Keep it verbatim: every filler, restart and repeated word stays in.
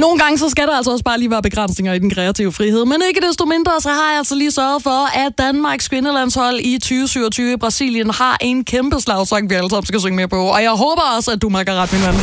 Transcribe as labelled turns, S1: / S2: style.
S1: Nogle gange så skal der altså også bare lige være begrænsninger i den kreative frihed, men ikke desto mindre, så har jeg altså lige sørget for, at Danmarks kvindelandshold i tyve syvogtyve i Brasilien har en kæmpe slagsang, vi alle sammen skal synge med på, og jeg håber også, at du makker ret, min ven.